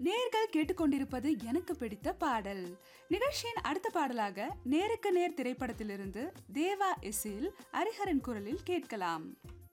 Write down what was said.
நேர்கள் கேட்டுக்கொண்டிருப்பது எனக்கு பிடித்த பாடல் நிகழ்ச்சியின் அடுத்த பாடலாக நேருக்கு நேர் திரைப்படத்திலிருந்து தேவா இசையில் ஹரிஹரன் குரலில் கேட்கலாம்.